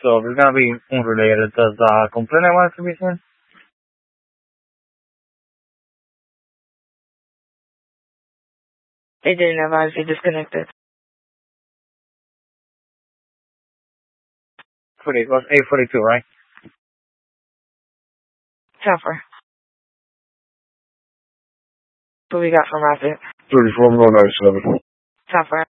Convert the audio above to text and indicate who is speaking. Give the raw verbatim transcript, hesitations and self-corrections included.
Speaker 1: so if it's gonna be unrelated, does uh, complaint want to be seen?
Speaker 2: They didn't advise you disconnected.
Speaker 1: Forty it was eight forty two, right?
Speaker 2: Tougher. What we got from Rapid?
Speaker 3: thirty-four, I'm going ninety-seven.
Speaker 2: Tougher.